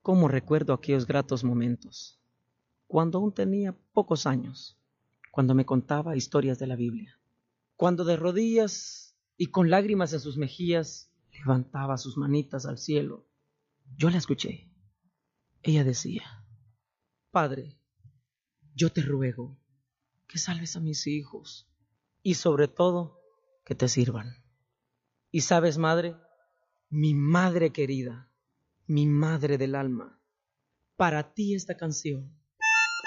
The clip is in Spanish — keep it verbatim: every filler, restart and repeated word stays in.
Cómo recuerdo aquellos gratos momentos, cuando aún tenía pocos años, cuando me contaba historias de la Biblia, cuando de rodillas y con lágrimas en sus mejillas levantaba sus manitas al cielo. Yo la escuché. Ella decía: Padre, yo te ruego que salves a mis hijos y sobre todo que te sirvan. Y sabes, madre, mi madre querida, mi madre del alma, para ti esta canción